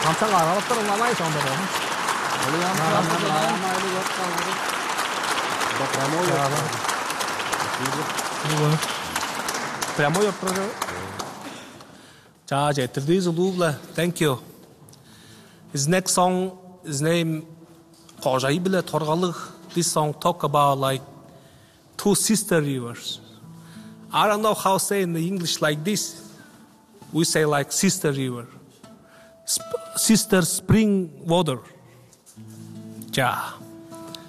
Samsung aralıkları onlarla hiç onda da. Прямо 옆으로. 자, 이제 들리즈 루블. Thank you. His next song, his name Qajayibla Torgalig. This song talk about like two sister rivers. I don't know how to say in the English like this. We say like sister river. Sister spring water. Ja.